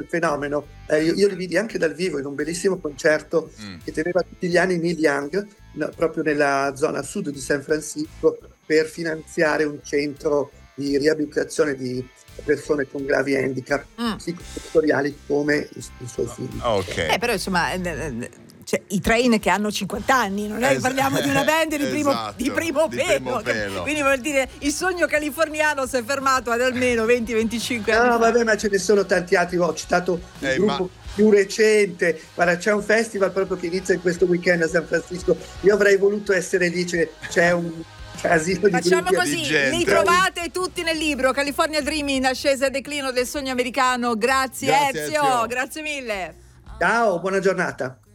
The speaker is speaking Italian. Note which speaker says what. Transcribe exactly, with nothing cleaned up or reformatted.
Speaker 1: fenomeno. Eh, io, io li vidi anche dal vivo in un bellissimo concerto mm. che teneva tutti gli anni Neil Young, no, proprio nella zona sud di San Francisco, per finanziare un centro di riabilitazione di persone con gravi handicap mm. psicosensoriali come i, i suoi figli.
Speaker 2: Okay.
Speaker 3: Eh, però insomma... Cioè, i Train che hanno cinquanta anni, non è che es- parliamo di una band di primo,
Speaker 2: esatto,
Speaker 3: di primo
Speaker 2: di
Speaker 3: pelo,
Speaker 2: primo pelo.
Speaker 3: Quindi vuol dire il sogno californiano si è fermato ad almeno venti venticinque anni.
Speaker 1: No,
Speaker 3: fa.
Speaker 1: vabbè, ma ce ne sono tanti altri. Ho citato il
Speaker 2: eh,
Speaker 1: gruppo
Speaker 2: ma...
Speaker 1: più recente. Guarda, c'è un festival proprio che inizia in questo weekend a San Francisco. Io avrei voluto essere lì, c'è, c'è un casino di
Speaker 3: Facciamo
Speaker 1: gruppi
Speaker 3: così,
Speaker 2: gente.
Speaker 3: li trovate tutti nel libro California Dreaming, ascesa e declino del sogno americano. Grazie,
Speaker 2: Grazie
Speaker 3: Ezio,
Speaker 2: Ezio,
Speaker 3: grazie mille.
Speaker 1: Ciao, buona giornata.